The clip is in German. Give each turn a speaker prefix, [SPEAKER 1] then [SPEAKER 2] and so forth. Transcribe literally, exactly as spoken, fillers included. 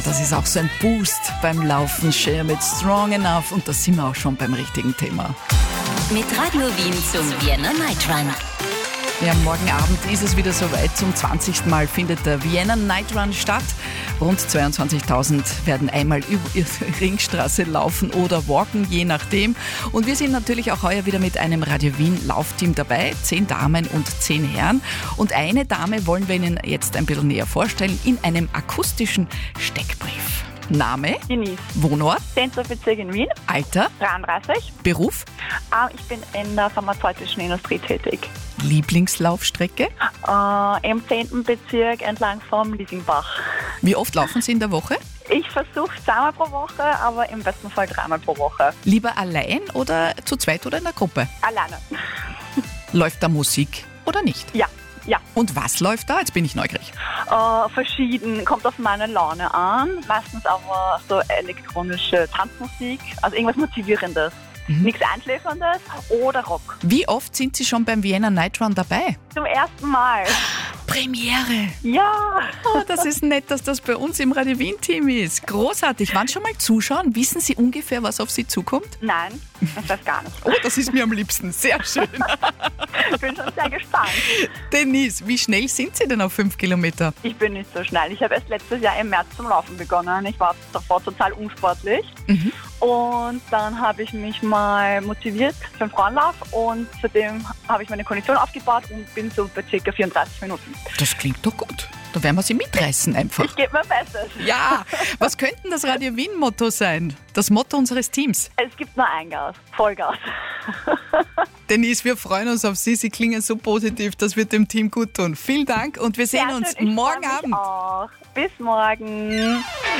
[SPEAKER 1] Das ist auch so ein Boost beim Laufen. Cher mit Strong Enough und da sind wir auch schon beim richtigen Thema.
[SPEAKER 2] Mit Radio Wien zum Vienna Night Run.
[SPEAKER 1] Ja, morgen Abend ist es wieder soweit. Zum zwanzigsten Mal findet der Vienna Night Run statt. Rund zweiundzwanzigtausend werden einmal über die Ringstraße laufen oder walken, je nachdem. Und wir sind natürlich auch heuer wieder mit einem Radio Wien Laufteam dabei. Zehn Damen und zehn Herren. Und eine Dame wollen wir Ihnen jetzt ein bisschen näher vorstellen in einem akustischen Steckbrief. Name?
[SPEAKER 3] Denise.
[SPEAKER 1] Wohnort?
[SPEAKER 3] zehnter Bezirk in Wien.
[SPEAKER 1] Alter?
[SPEAKER 3] dreiunddreißig.
[SPEAKER 1] Beruf?
[SPEAKER 3] Ah, ich bin in der pharmazeutischen Industrie tätig.
[SPEAKER 1] Lieblingslaufstrecke?
[SPEAKER 3] Äh, Im zehnten Bezirk entlang vom Liesingbach.
[SPEAKER 1] Wie oft laufen Sie in der Woche?
[SPEAKER 3] Ich versuche zweimal pro Woche, aber im besten Fall dreimal pro Woche.
[SPEAKER 1] Lieber allein oder zu zweit oder in der Gruppe?
[SPEAKER 3] Alleine.
[SPEAKER 1] Läuft da Musik oder nicht?
[SPEAKER 3] Ja, ja.
[SPEAKER 1] Und was läuft da? Jetzt bin ich neugierig.
[SPEAKER 3] Äh, verschieden, kommt auf meine Laune an. Meistens aber so elektronische Tanzmusik, also irgendwas Motivierendes. Mhm. Nichts Einschläferndes oder Rock.
[SPEAKER 1] Wie oft sind Sie schon beim Vienna Night Run dabei?
[SPEAKER 3] Zum ersten Mal.
[SPEAKER 1] Premiere!
[SPEAKER 3] Ja.
[SPEAKER 1] Oh, das ist nett, dass das bei uns im Radio Wien Team ist. Großartig. Wann schon mal zuschauen? Wissen Sie ungefähr, was auf Sie zukommt?
[SPEAKER 3] Nein, ich weiß gar nicht.
[SPEAKER 1] Oh, das ist mir am liebsten. Sehr schön.
[SPEAKER 3] Ich bin schon sehr gespannt.
[SPEAKER 1] Denise, wie schnell sind Sie denn auf fünf Kilometer?
[SPEAKER 3] Ich bin nicht so schnell. Ich habe erst letztes Jahr im März zum Laufen begonnen. Ich war davor total unsportlich.
[SPEAKER 1] Mhm.
[SPEAKER 3] Und dann habe ich mich mal motiviert für den Frauenlauf und seitdem habe ich meine Kondition aufgebaut und bin so bei ca. vierunddreißig Minuten.
[SPEAKER 1] Das klingt doch gut. Da werden wir Sie mitreißen einfach.
[SPEAKER 3] Ich gebe mein Bestes.
[SPEAKER 1] Ja, was könnte das Radio Wien Motto sein? Das Motto unseres Teams?
[SPEAKER 3] Es gibt nur ein Gas, Vollgas.
[SPEAKER 1] Denise, wir freuen uns auf Sie. Sie klingen so positiv, das wird dem Team gut tun. Vielen Dank und wir sehen
[SPEAKER 3] Sehr
[SPEAKER 1] uns
[SPEAKER 3] schön, ich
[SPEAKER 1] morgen
[SPEAKER 3] freue mich
[SPEAKER 1] Abend.
[SPEAKER 3] Auch. Bis morgen.